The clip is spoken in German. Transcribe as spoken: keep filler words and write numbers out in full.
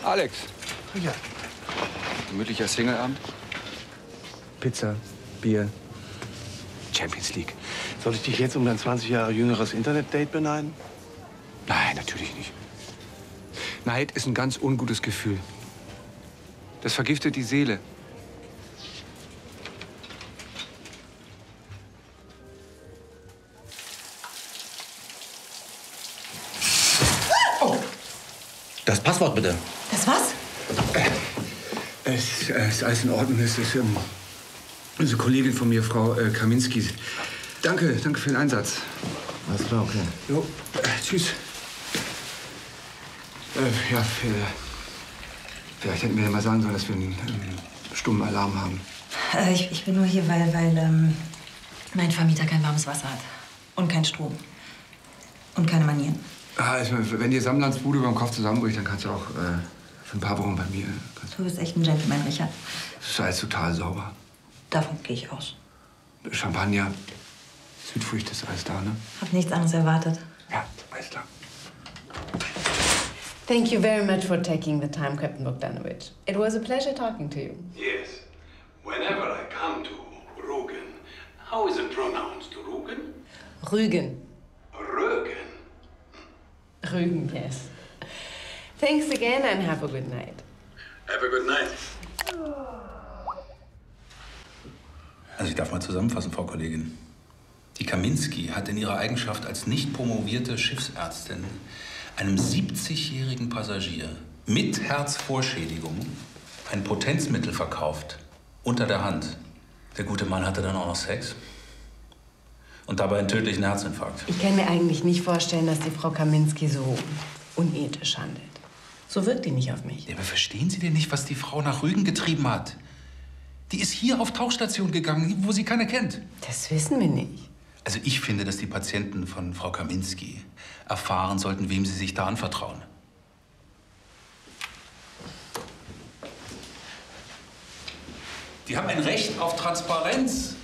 Alex. Ja. Gemütlicher Singleabend? Pizza, Bier, Champions League. Soll ich dich jetzt um dein zwanzig Jahre jüngeres Internet-Date beneiden? Nein, natürlich nicht. Neid ist ein ganz ungutes Gefühl. Das vergiftet die Seele. Oh. Das Passwort bitte. Das was? Es äh, ist alles in Ordnung. Es ist ähm, eine Kollegin von mir, Frau äh, Kaminski. Danke, danke für den Einsatz. Alles klar, okay. Jo, äh, tschüss. Äh, ja, für, vielleicht hätten wir ja mal sagen sollen, dass wir einen ähm, stummen Alarm haben. Äh, ich, ich bin nur hier, weil, weil ähm, mein Vermieter kein warmes Wasser hat. Und kein Strom. Und keine Manieren. Ah, ich meine, wenn dir Sammlans Bude über dem Kopf zusammenbricht, dann kannst du auch äh, für ein paar Wochen bei mir. Kannst Du bist echt ein Gentleman, Richard. Das ist alles total sauber. Davon gehe ich aus. Champagner, Südfrüchte ist alles da, ne? Hab nichts anderes erwartet. Ja, alles klar. Thank you very much for taking the time, Captain Bogdanovich. It was a pleasure talking to you. Yes. Whenever I come to Rügen, how is it pronounced? Rügen? Rügen. Rügen. Rügen, yes. Thanks again and have a good night. Have a good night. Also ich darf mal zusammenfassen, Frau Kollegin. Die Kaminski hat in ihrer Eigenschaft als nicht promovierte Schiffsärztin einem siebzigjährigen Passagier mit Herzvorschädigung ein Potenzmittel verkauft, unter der Hand. Der gute Mann hatte dann auch noch Sex und dabei einen tödlichen Herzinfarkt. Ich kann mir eigentlich nicht vorstellen, dass die Frau Kaminski so unethisch handelt. So wirkt die nicht auf mich. Ja, aber verstehen Sie denn nicht, was die Frau nach Rügen getrieben hat? Die ist hier auf Tauchstation gegangen, wo sie keiner kennt. Das wissen wir nicht. Also ich finde, dass die Patienten von Frau Kaminski erfahren sollten, wem sie sich da anvertrauen. Die haben ein Recht auf Transparenz.